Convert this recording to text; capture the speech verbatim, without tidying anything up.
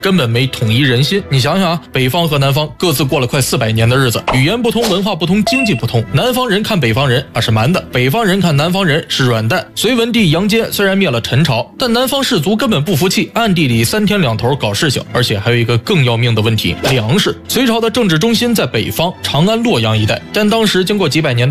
根本没统一人心。你想想啊，北方和南方各自过了快四百年的日子，语言不通，文化不通，经济不通。南方人看北方人啊是蛮的，北方人看南方人是软蛋。隋文帝杨坚虽然灭了陈朝，但南方士族根本不服气，暗地里三天两头搞事情，而且还有一个更要命的问题：粮食。隋朝的政治中心在北方，长安、洛阳一带，但当时经过几百年